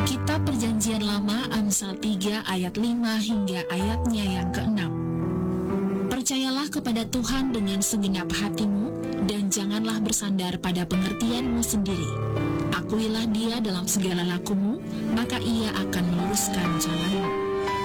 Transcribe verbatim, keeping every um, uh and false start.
Kitab Perjanjian Lama Amsal tiga ayat lima hingga ayatnya yang keenam. Percayalah kepada Tuhan dengan segenap hatimu, dan janganlah bersandar pada pengertianmu sendiri. Akuilah Dia dalam segala lakumu, maka Ia akan meluruskan jalanmu.